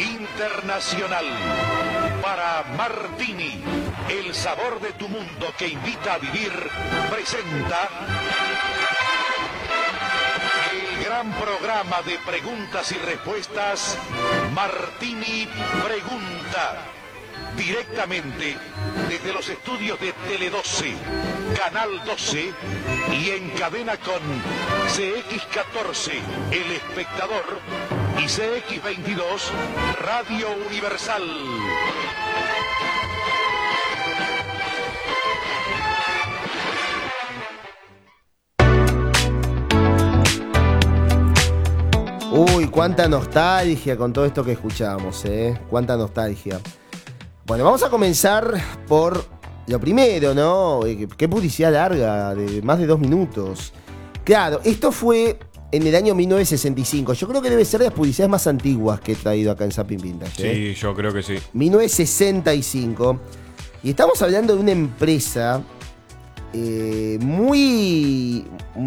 Internacional. Para Martini, el sabor de tu mundo que invita a vivir, presenta el gran programa de preguntas y respuestas, Martini Pregunta. Directamente desde los estudios de Tele 12, Canal 12 y en cadena con CX14, El Espectador, y CX22, Radio Universal. Uy, cuánta nostalgia con todo esto que escuchamos, cuánta nostalgia. Bueno, vamos a comenzar por lo primero, ¿no? Qué publicidad larga, de más de 2 minutos. Claro, esto fue en el año 1965. Yo creo que debe ser de las publicidades más antiguas que he traído acá en Zapping Vintage. Sí, yo creo que sí. 1965. Y estamos hablando de una empresa muy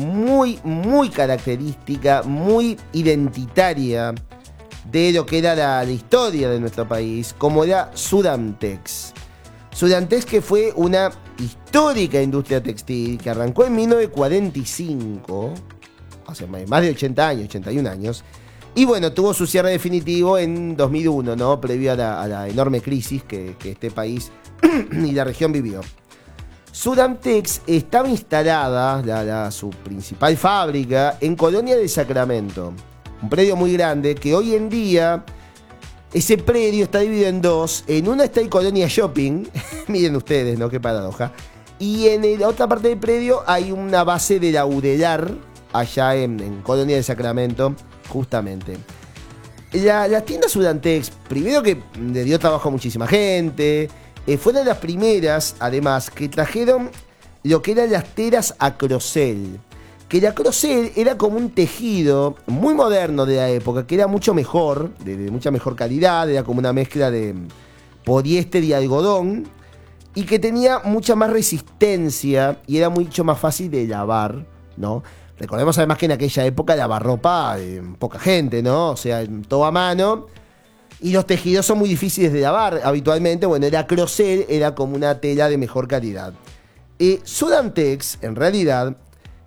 característica, muy identitaria de lo que era la historia de nuestro país, como era Sudamtex. Sudamtex, que fue una histórica industria textil que arrancó en 1945, hace más de 80 años, 81 años, y bueno, tuvo su cierre definitivo en 2001, ¿no? Previo a la enorme crisis que este país y la región vivió. Sudamtex estaba instalada, su principal fábrica, en Colonia de Sacramento. Un predio muy grande que hoy en día, ese predio está dividido en dos. En una está el Colonia Shopping, miren ustedes, ¿no? Qué paradoja. Y en la otra parte del predio hay una base de Laurelar, allá en Colonia de Sacramento, justamente. La tienda Sudamtex, primero que le dio trabajo a muchísima gente, fue una de las primeras, además, que trajeron lo que eran las telas Acrocel. Que la Acrocel era como un tejido muy moderno de la época, que era mucho mejor, de mucha mejor calidad, era como una mezcla de poliéster y algodón, y que tenía mucha más resistencia y era mucho más fácil de lavar, ¿no? Recordemos además que en aquella época lavar ropa, poca gente, ¿no? O sea, todo a mano, y los tejidos son muy difíciles de lavar habitualmente. Bueno, la Acrocel era como una tela de mejor calidad. Sudamtex, en realidad,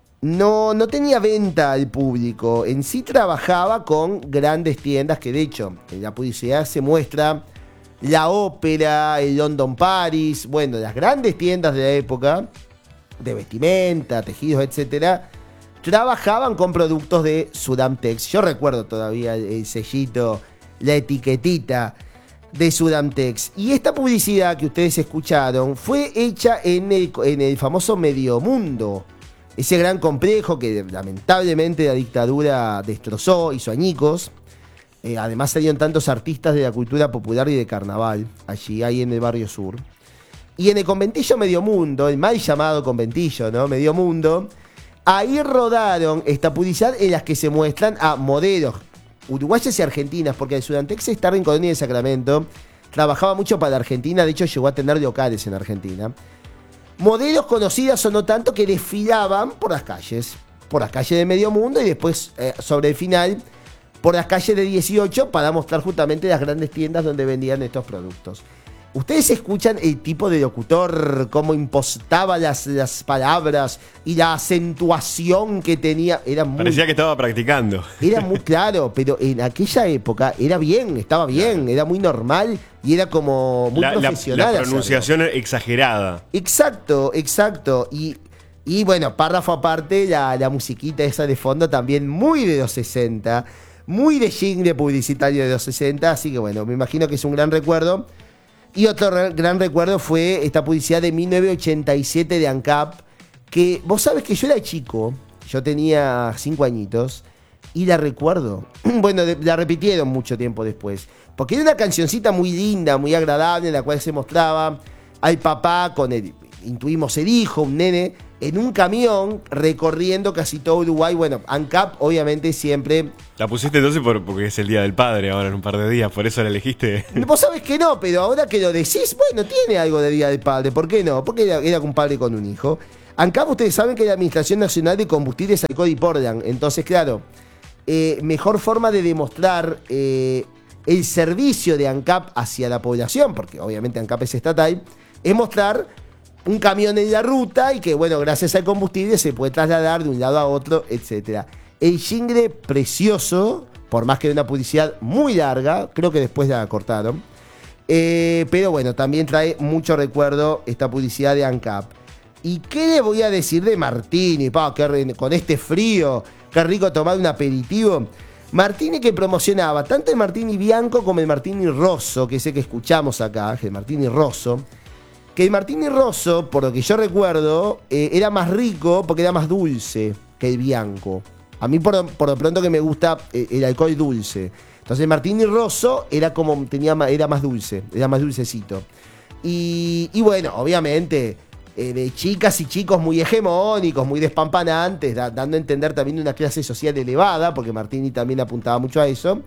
no tenía venta al público. En sí trabajaba con grandes tiendas que, de hecho, en la publicidad se muestra la Ópera, el London Paris, bueno, las grandes tiendas de la época, de vestimenta, tejidos, etcétera, trabajaban con productos de Sudamtex. Yo recuerdo todavía el sellito, la etiquetita de Sudamtex. Y esta publicidad que ustedes escucharon fue hecha en el famoso Mediomundo. Ese gran complejo que lamentablemente la dictadura destrozó, hizo añicos. Además salieron tantos artistas de la cultura popular y de carnaval, allí, ahí en el barrio sur. Y en el conventillo Mediomundo, el mal llamado conventillo, ¿no? Mediomundo, ahí rodaron esta publicidad en las que se muestran a modelos uruguayas y argentinas, porque el Sudamtex estaba en Colonia de Sacramento, trabajaba mucho para Argentina, de hecho llegó a tener locales en Argentina. Modelos conocidas o no tanto que desfilaban por las calles de Mediomundo y después, sobre el final, por las calles de 18 para mostrar justamente las grandes tiendas donde vendían estos productos. Ustedes escuchan el tipo de locutor, cómo impostaba las palabras y la acentuación que tenía. Parecía que estaba practicando. Era muy claro, pero en aquella época estaba bien, era muy normal y era como muy profesional. La pronunciación exagerada. Exacto. Y bueno, párrafo aparte, la musiquita esa de fondo también muy de los 60, muy de jingle publicitario de los 60, así que bueno, me imagino que es un gran recuerdo. Y otro gran recuerdo fue esta publicidad de 1987 de ANCAP, que vos sabés que yo era chico, yo tenía 5 añitos, y la recuerdo. Bueno, la repitieron mucho tiempo después, porque era una cancioncita muy linda, muy agradable, en la cual se mostraba al papá con intuimos el hijo, un nene, en un camión recorriendo casi todo Uruguay. Bueno, ANCAP obviamente siempre... La pusiste entonces porque es el Día del Padre ahora en un par de días, por eso la elegiste. Vos sabés que no, pero ahora que lo decís, bueno, tiene algo de Día del Padre, ¿por qué no? Porque era un padre con un hijo. ANCAP, ustedes saben que es la Administración Nacional de Combustibles, Alcohol y Portland. Entonces, claro, mejor forma de demostrar el servicio de ANCAP hacia la población, porque obviamente ANCAP es estatal, es mostrar un camión en la ruta y que, bueno, gracias al combustible se puede trasladar de un lado a otro, etc. El jingle precioso, por más que era una publicidad muy larga, creo que después la cortaron, pero bueno, también trae mucho recuerdo esta publicidad de ANCAP. ¿Y qué le voy a decir de Martini? Con este frío, qué rico tomar un aperitivo. Martini, que promocionaba tanto el Martini Bianco como el Martini Rosso, que sé que escuchamos acá, el Martini Rosso. Que el Martini Rosso, por lo que yo recuerdo, era más rico porque era más dulce que el Bianco. A mí por lo pronto que me gusta el alcohol dulce. Entonces el Martini Rosso era más dulce, era más dulcecito. Y bueno, obviamente, de chicas y chicos muy hegemónicos, muy despampanantes, dando a entender también una clase social elevada, porque Martini también apuntaba mucho a eso.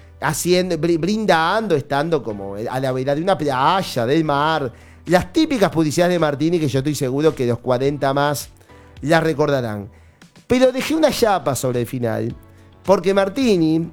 Brindando, estando como a la vera de una playa, del mar. Las típicas publicidades de Martini que yo estoy seguro que los 40 más las recordarán. Pero dejé una chapa sobre el final, porque Martini,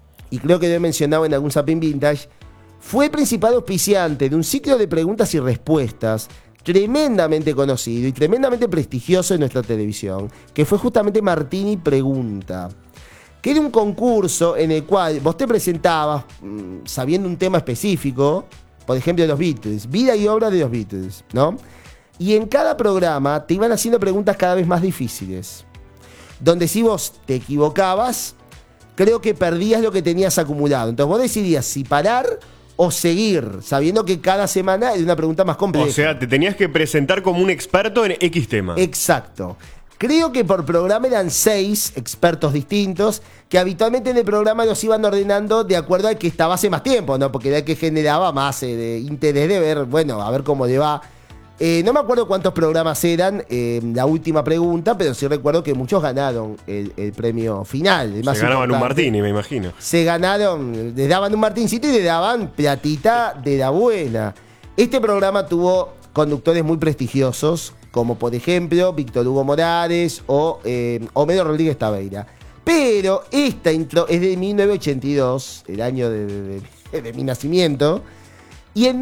y creo que lo he mencionado en algún Zapping Vintage, fue el principal auspiciante de un ciclo de preguntas y respuestas tremendamente conocido y tremendamente prestigioso en nuestra televisión, que fue justamente Martini Pregunta, que era un concurso en el cual vos te presentabas sabiendo un tema específico, por ejemplo, de los Beatles, vida y obra de los Beatles, ¿no? Y en cada programa te iban haciendo preguntas cada vez más difíciles, donde si vos te equivocabas, creo que perdías lo que tenías acumulado. Entonces vos decidías si parar o seguir, sabiendo que cada semana era una pregunta más compleja. O sea, te tenías que presentar como un experto en X tema. Exacto. Creo que por programa eran 6 expertos distintos, que habitualmente en el programa los iban ordenando de acuerdo al que estaba hace más tiempo, ¿no? Porque era el que generaba más de interés de ver, bueno, a ver cómo le va. No me acuerdo cuántos programas eran la última pregunta, pero sí recuerdo que muchos ganaron el premio final. El más Se ganaban importante. un Martini, me imagino. Se ganaron, les daban un Martincito y le daban platita de la buena. Este programa tuvo conductores muy prestigiosos, como por ejemplo Víctor Hugo Morales o Homero Rodríguez Taveira. Pero esta intro es de 1982, el año de mi nacimiento. Y en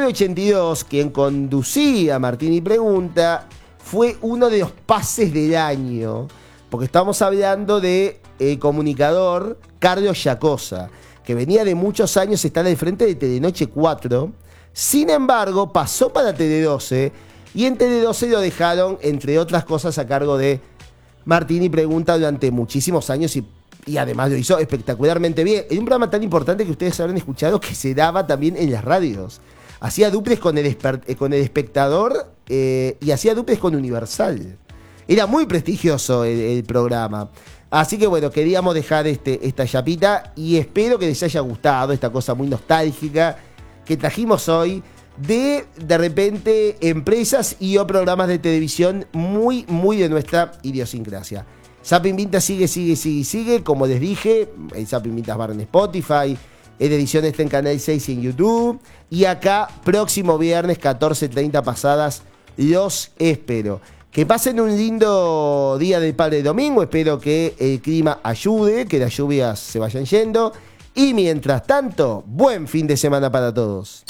1982, quien conducía Martini Pregunta fue uno de los pases del año, porque estamos hablando de comunicador Carlos Giacosa, que venía de muchos años estar al frente de Telenoche 4. Sin embargo, pasó para Tele12 y en Tele12 lo dejaron, entre otras cosas, a cargo de Martini Pregunta durante muchísimos años y además lo hizo espectacularmente bien. En un programa tan importante que ustedes habrán escuchado que se daba también en las radios. Hacía duples con el Espectador y hacía duples con Universal. Era muy prestigioso el programa. Así que bueno, queríamos dejar esta chapita y espero que les haya gustado esta cosa muy nostálgica que trajimos hoy de repente empresas y o programas de televisión muy, muy de nuestra idiosincrasia. Zapping Vintage sigue, como les dije, el Zapping Vintage Bar en Spotify, el edición está en Canal 6 y en YouTube, y acá, próximo viernes, 14:30 pasadas, los espero. Que pasen un lindo día del Padre Domingo, espero que el clima ayude, que las lluvias se vayan yendo, y mientras tanto, buen fin de semana para todos.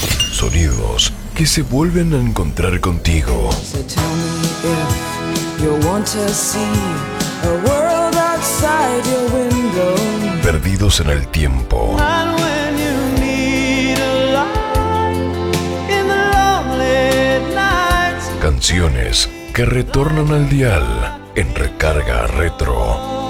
Sonidos que se vuelven a encontrar contigo. So tell me if you want to see a world outside your window. Perdidos en el tiempo. And when you need a light in the lonely nights. Canciones que retornan al dial en Recarga Retro.